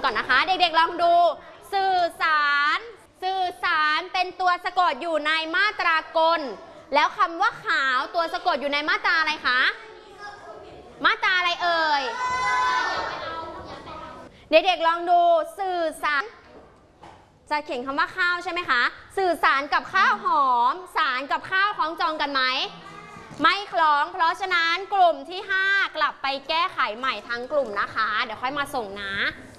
ก่อนนะคะเด็กๆลองดูสื่อสารเป็นตัวสะกดอยู่ในมาตรากลแล้วคำว่าขาวตัวสะกดอยู่ในมาตราอะไรคะมาตราอะไรเอ่ยเด็กๆลองดูสื่อสารจะเขียนคำว่าข้าวใช่ไหมคะสื่อสารกับข้าวหอมสารกับข้าวคล้องจองกันไหมไม่คล้องเพราะฉะนั้นกลุ่มที่5กลับไปแก้ไขใหม่ทั้งกลุ่มนะคะเดี๋ยวค่อยมาส่งนะ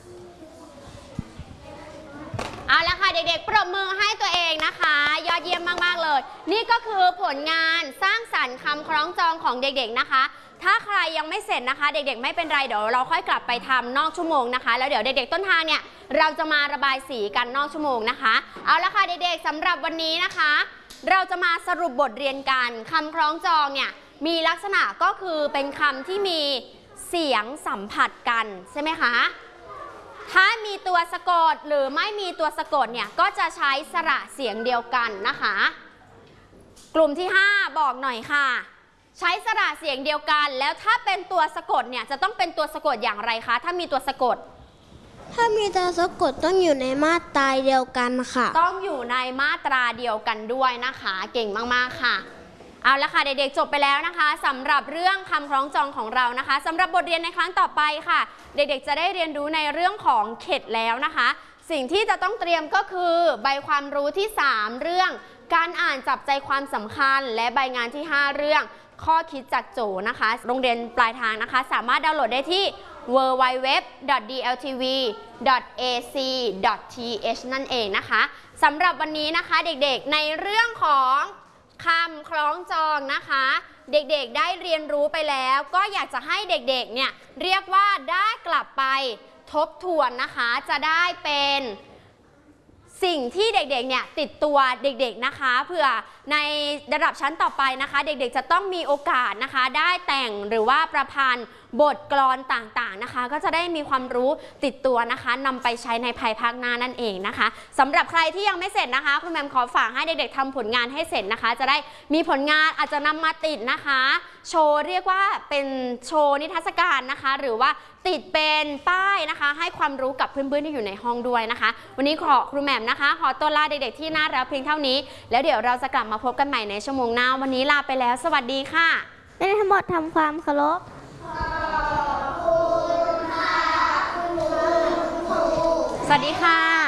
เอาละค่ะเด็กๆปรบมือให้ตัวเองนะคะยอดเยี่ยมมากๆเลยนี่ก็คือผลงานสร้างสรรค์คำคล้องจองของเด็กๆนะคะถ้าใครยังไม่เสร็จนะคะเด็กๆไม่เป็นไรเดี๋ยวเราค่อยกลับไปทำนอกชั่วโมงนะคะแล้วเดี๋ยวเด็กๆต้นทางเนี่ยเราจะมาระบายสีกันนอกชั่วโมงนะคะเอาละค่ะเด็กๆสำหรับวันนี้นะคะเราจะมาสรุปบทเรียนกันคำคล้องจองเนี่ยมีลักษณะก็คือเป็นคำที่มีเสียงสัมผัสกันใช่ไหมคะถ้ามีตัวสะกดหรือไม่มีตัวสะกดเนี่ยก็จะใช้สระเสียงเดียวกันนะคะกลุ่มที่5บอกหน่อยค่ะใช้สระเสียงเดียวกันแล้วถ้าเป็นตัวสะกดเนี่ยจะต้องเป็นตัวสะกดอย่างไรคะถ้ามีตัวสะกดถ้ามีตัวสะกดต้องอยู่ในมาตราเดียวกันค่ะต้องอยู่ในมาตราเดียวกันด้วยนะคะเก่งมากๆค่ะเอาละค่ะเด็กๆจบไปแล้วนะคะสำหรับเรื่องคำคล้องจองของเรานะคะสำหรับบทเรียนในครั้งต่อไปค่ะเด็กๆจะได้เรียนรู้ในเรื่องของเข็ดแล้วนะคะสิ่งที่จะต้องเตรียมก็คือใบความรู้ที่3เรื่องการอ่านจับใจความสำคัญและใบงานที่5เรื่องข้อคิดจากโจนะคะโรงเรียนปลายทางนะคะสามารถดาวน์โหลดได้ที่ www.dltv.ac.th นั่นเองนะคะสำหรับวันนี้นะคะเด็กๆในเรื่องของคำคล้องจองนะคะเด็กๆได้เรียนรู้ไปแล้วก็อยากจะให้เด็กๆเนี่ยเรียกว่าได้กลับไปทบทวนนะคะจะได้เป็นสิ่งที่เด็กๆเนี่ยติดตัวเด็กๆนะคะเผื่อในระดับชั้นต่อไปนะคะเด็กๆจะต้องมีโอกาสนะคะได้แต่งหรือว่าประพันธ์บทกลอนต่างๆนะคะก็จะได้มีความรู้ติดตัวนะคะนำไปใช้ในภายภาคหน้านั่นเองนะคะสำหรับใครที่ยังไม่เสร็จนะคะคุณแมมขอฝากให้เด็กๆทำผลงานให้เสร็จนะคะจะได้มีผลงานอาจจะนำมาติดนะคะโชว์เรียกว่าเป็นโชว์นิทรรศการนะคะหรือว่าติดเป็นป้ายนะคะให้ความรู้กับเพื่อนๆที่อยู่ในห้องด้วยนะคะวันนี้ขอครูแหม่มนะคะขอตัวลาเด็กๆที่น่ารักเพียงเท่านี้แล้วเดี๋ยวเราจะกลับมาพบกันใหม่ในชั่วโมงหน้าวันนี้ลาไปแล้วสวัสดีค่ะได้ทั้งหมดทำความเคารพสวัสดีค่ะ